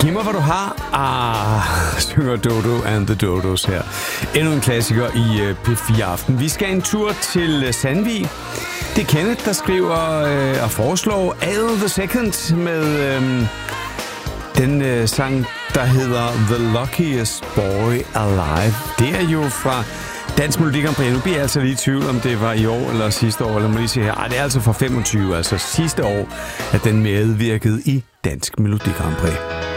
Giv mig, hvad du har. Synger Dodo and the Dodos her. Endnu en klassiker i P4 Aften. Vi skal en tur til Sandvig. Det er Kenneth, der skriver og foreslår Adele the Second med den sang, der hedder The Luckiest Boy Alive. Det er jo fra Dansk Melodi Grand Prix. Nu bliver jeg altså lige i tvivl, om det var i år eller sidste år. Lad mig lige se her. Det er altså fra 25, altså sidste år, at den medvirkede i Dansk Melodi Grand Prix.